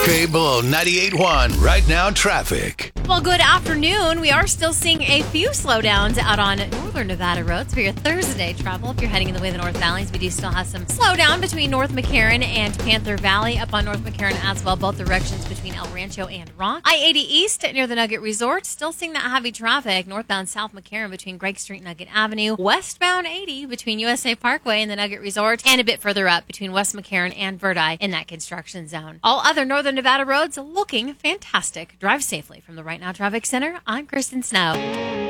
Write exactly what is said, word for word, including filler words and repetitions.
Cable ninety-eight point one, right now traffic. Well, good afternoon. We are still seeing a few slowdowns out on northern Nevada roads for your Thursday travel. If you're heading in the way of the North Valleys, we do still have some slowdown between North McCarran and Panther Valley. Up on North McCarran as well, both directions between El Rancho and Rock. I eighty East near the Nugget Resort, still seeing that heavy traffic. Northbound South McCarran between Greg Street and Nugget Avenue. Westbound eighty between U S A Parkway and the Nugget Resort. And a bit further up between West McCarran and Verdi in that construction zone. All other northern Nevada roads looking fantastic. Drive safely from the Right Now Traffic Center. I'm Kristen Snow.